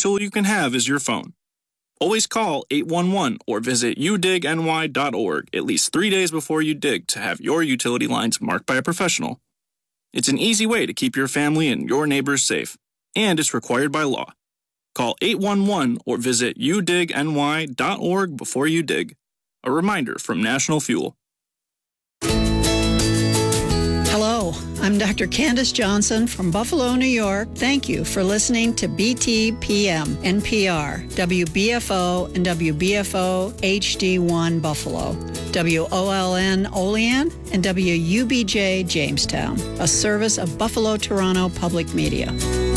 tool you can have is your phone. Always call 811 or visit udigny.org at least 3 days before you dig to have your utility lines marked by a professional. It's an easy way to keep your family and your neighbors safe, and it's required by law. Call 811 or visit udigny.org before you dig. A reminder from National Fuel. Hello, I'm Dr. Candace Johnson from Buffalo, New York. Thank you for listening to BTPM, NPR, WBFO, and WBFO HD1 Buffalo, WOLN Olean, and WUBJ Jamestown, a service of Buffalo Toronto Public Media.